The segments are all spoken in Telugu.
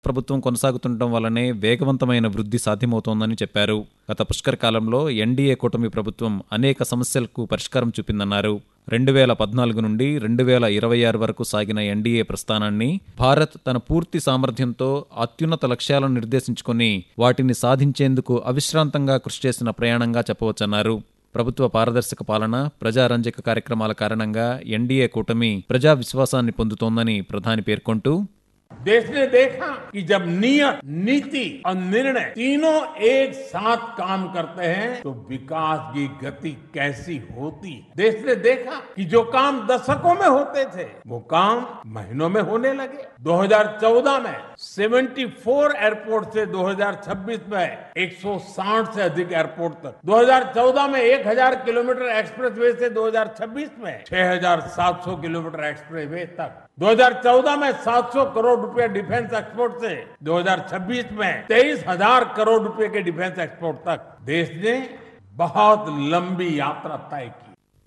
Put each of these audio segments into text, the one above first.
ప్రభుత్వం కొనసాగుతుండటం వల్లనే వేగవంతమైన వృద్ధి సాధ్యమవుతోందని చెప్పారు. గత పుష్కర కాలంలో ఎన్డీఏ కూటమి ప్రభుత్వం అనేక సమస్యలకు పరిష్కారం చూపిందన్నారు. 2014 నుండి 2026 వరకు సాగిన ఎన్డీఏ ప్రస్థానాన్ని భారత్ తన పూర్తి సామర్థ్యంతో అత్యున్నత లక్ష్యాలను నిర్దేశించుకుని వాటిని సాధించేందుకు అవిశ్రాంతంగా కృషి చేసిన ప్రయాణంగా చెప్పవచ్చన్నారు. ప్రభుత్వ పారదర్శక పాలన, ప్రజారంజక కార్యక్రమాల కారణంగా ఎన్డీఏ కూటమి ప్రజా విశ్వాసాన్ని పొందుతోందని ప్రధాని పేర్కొంటూ, देश ने देखा कि जब नियत, नीति और निर्णय तीनों एक साथ काम करते हैं तो विकास की गति कैसी होती है। देश ने देखा कि जो काम दशकों में होते थे वो काम महीनों में होने लगे। 2014 में 74 एयरपोर्ट से 2026 में 160 से अधिक एयरपोर्ट तक, 2014 में 1000 किलोमीटर एक्सप्रेसवे से 2026 में 6700 किलोमीटर एक्सप्रेसवे तक, 2014 में 700 करोड़ रुपए डिफेंस एक्सपोर्ट से 2026 में 23,000 करोड़ रुपए के डिफेंस एक्सपोर्ट तक देश ने बहुत लंबी यात्रा तय की।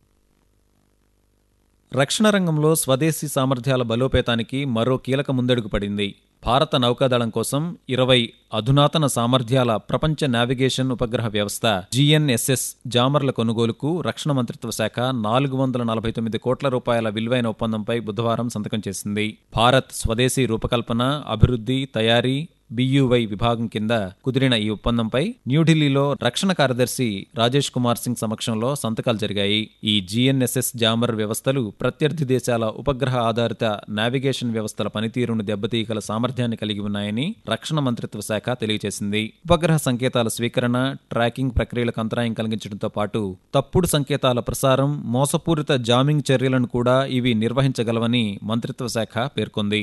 రక్షణ రంగంలో స్వదేశీ సామర్థ్యాల బలోపేతానికి మరో కీలక ముందడుగు పడింది. భారత నౌకాదళం కోసం 20 అధునాతన సామర్థ్యాల ప్రపంచ నావిగేషన్ ఉపగ్రహ వ్యవస్థ GNSS జామర్ల కొనుగోలుకు రక్షణ మంత్రిత్వ శాఖ 449 కోట్ల రూపాయల విలువైన ఒప్పందంపై బుధవారం సంతకం చేసింది. భారత్ స్వదేశీ రూపకల్పన, అభివృద్ధి, తయారీ BUI విభాగం కింద కుదిరిన ఈ ఒప్పందంపై న్యూఢిల్లీలో రక్షణ కార్యదర్శి రాజేష్ కుమార్ సింగ్ సమక్షంలో సంతకాలు జరిగాయి. ఈ GNSS జామర్ వ్యవస్థలు ప్రత్యర్థి దేశాల ఉపగ్రహ ఆధారిత నావిగేషన్ వ్యవస్థల పనితీరును దెబ్బతీయగల సామర్థ్యాన్ని కలిగి ఉన్నాయని రక్షణ మంత్రిత్వ శాఖ తెలియజేసింది. ఉపగ్రహ సంకేతాల స్వీకరణ, ట్రాకింగ్ ప్రక్రియలకు అంతరాయం కలిగించడంతో పాటు తప్పుడు సంకేతాల ప్రసారం, మోసపూరిత జామింగ్ చర్యలను కూడా ఇవి నిర్వహించగలవని మంత్రిత్వ శాఖ పేర్కొంది.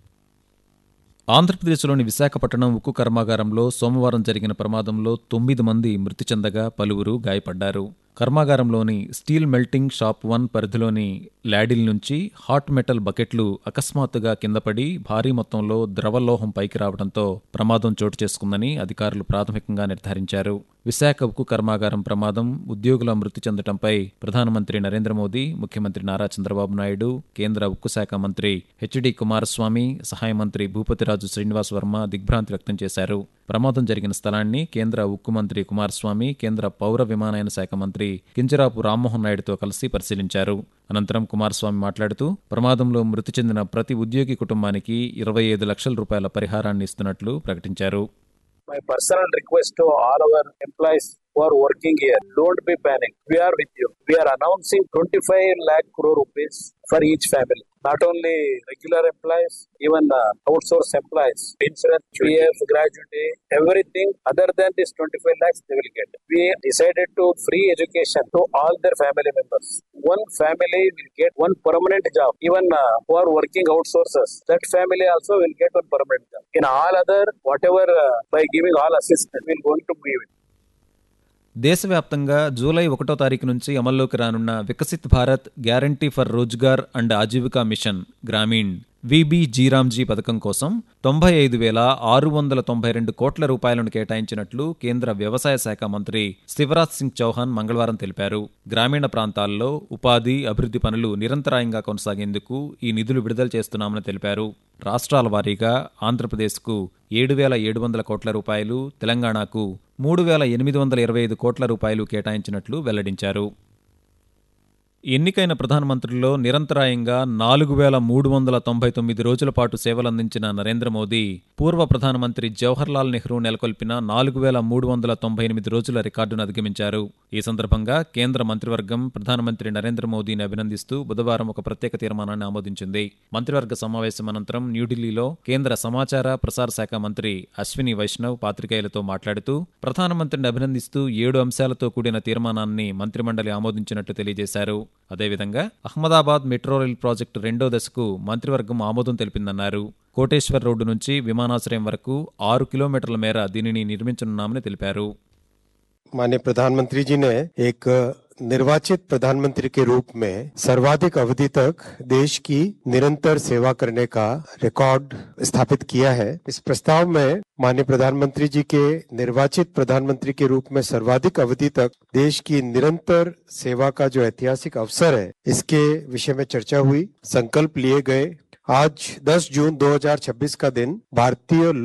ఆంధ్రప్రదేశ్లోని విశాఖపట్నం ఉక్కు కర్మాగారంలో సోమవారం జరిగిన ప్రమాదంలో 9 మంది మృతి చెందగా పలువురు గాయపడ్డారు. కర్మాగారంలోని స్టీల్ మెల్టింగ్ షాప్ 1 పరిధిలోని ల్యాడిల్ నుంచి హాట్ మెటల్ బకెట్లు అకస్మాత్తుగా కిందపడి భారీ మొత్తంలో ద్రవలోహం పైకి రావడంతో ప్రమాదం చోటు చేసుకుందని అధికారులు ప్రాథమికంగా నిర్ధారించారు. విశాఖ ఉక్కు కర్మాగారం ప్రమాదం, ఉద్యోగుల మృతి చెందడంపై ప్రధానమంత్రి నరేంద్ర మోదీ, ముఖ్యమంత్రి నారా చంద్రబాబు నాయుడు, కేంద్ర ఉక్కు శాఖ మంత్రి హెచ్డి కుమారస్వామి, సహాయ మంత్రి భూపతిరాజు శ్రీనివాస్ వర్మ దిగ్భ్రాంతి వ్యక్తం చేశారు. ప్రమాదం జరిగిన స్థలాన్ని కేంద్ర ఉక్కు మంత్రి కుమారస్వామి, కేంద్ర పౌర విమానయాన శాఖ మంత్రి కింజరాపు రామ్మోహన్ నాయుడుతో కలిసి పరిశీలించారు. అనంతరం కుమారస్వామి మాట్లాడుతూ, ప్రమాదంలో మృతి చెందిన ప్రతి ఉద్యోగి కుటుంబానికి 25 లక్షల రూపాయల పరిహారాన్ని ఇస్తున్నట్లు ప్రకటించారు. My personal request to all our employees who are working here, don't be panic. We are with you. We are announcing 25 lakh crore rupees for each family. Not only regular employees, even outsourced employees, insurance, PF, gratuity, everything other than this 25 lakhs they will get. We decided to free education to all their family members. One family will get one permanent job. Even who are working outsources, that family also will get one permanent job. In all other, whatever by giving all assistance, we will going to give it. దేశవ్యాప్తంగా జూలై 1వ తారీఖు నుంచి అమల్లోకి రానున్న Viksit Bharat guarantee for Rozgar and Aajeevika machine Grameen VBGరామ్జీ పథకం కోసం 95,692 కోట్ల రూపాయలను కేటాయించినట్లు కేంద్ర వ్యవసాయ శాఖ మంత్రి శివరాజ్ సింగ్ చౌహాన్ మంగళవారం తెలిపారు. గ్రామీణ ప్రాంతాల్లో ఉపాధి, అభివృద్ధి పనులు నిరంతరాయంగా కొనసాగేందుకు ఈ నిధులు విడుదల చేస్తున్నామని తెలిపారు. రాష్ట్రాల వారీగా ఆంధ్రప్రదేశ్కు 7,700 కోట్ల రూపాయలు, తెలంగాణకు 3,825 కోట్ల రూపాయలు కేటాయించినట్లు వెల్లడించారు. ఎన్నికైన ప్రధానమంత్రుల్లో నిరంతరాయంగా 4,399 రోజుల పాటు సేవలందించిన నరేంద్ర మోదీ పూర్వ ప్రధానమంత్రి జవహర్లాల్ నెహ్రూ నెలకొల్పిన 4,398 రోజుల రికార్డును అధిగమించారు. ఈ సందర్భంగా కేంద్ర మంత్రివర్గం ప్రధానమంత్రి నరేంద్ర మోదీని అభినందిస్తూ బుధవారం ఒక ప్రత్యేక తీర్మానాన్ని ఆమోదించింది. మంత్రివర్గ సమావేశం అనంతరం న్యూఢిల్లీలో కేంద్ర సమాచార ప్రసార శాఖ మంత్రి అశ్విని వైష్ణవ్ పాత్రికేయులతో మాట్లాడుతూ, ప్రధానమంత్రిని అభినందిస్తూ 7 అంశాలతో కూడిన తీర్మానాన్ని మంత్రిమండలి ఆమోదించినట్టు తెలియజేశారు. అదేవిధంగా అహ్మదాబాద్ మెట్రో రైల్ ప్రాజెక్టు 2వ దశకు మంత్రివర్గం ఆమోదం తెలిపిందన్నారు. కోటేశ్వర్ రోడ్డు నుంచి విమానాశ్రయం వరకు 6 కిలోమీటర్ల మేర దీనిని నిర్మించనున్నామని తెలిపారు. माननीय प्रधानमंत्री जी ने एक निर्वाचित प्रधानमंत्री के रूप में सर्वाधिक अवधि तक देश की निरंतर सेवा करने का रिकॉर्ड स्थापित किया है। इस प्रस्ताव में माननीय प्रधानमंत्री जी के निर्वाचित प्रधानमंत्री के रूप में सर्वाधिक अवधि तक देश की निरंतर सेवा का जो ऐतिहासिक अवसर है, इसके विषय में चर्चा हुई, संकल्प लिए गए। आज 10 जून 2026 का दिन भारतीय